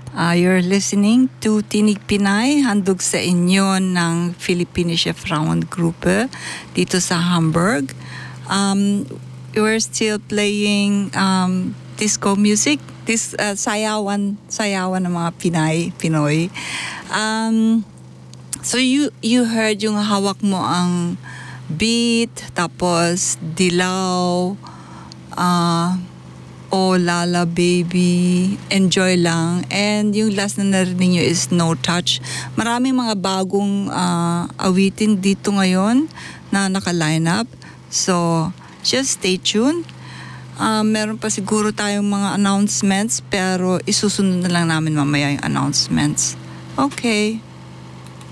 You're listening to Tinig Pinay, handog sa inyo ng Filipino Chef Round Group dito sa Hamburg. We're still playing disco music, sayawan ng mga Pinoy. So you heard yung hawak mo ang beat, tapos dilaw, Oh Lala Baby, Enjoy Lang, and yung last na narinig nyo is No Touch. Maraming mga bagong awitin dito ngayon na naka-line up. So, just stay tuned. Meron pa siguro tayong mga announcements, pero isusunod na lang namin mamaya yung announcements. Okay.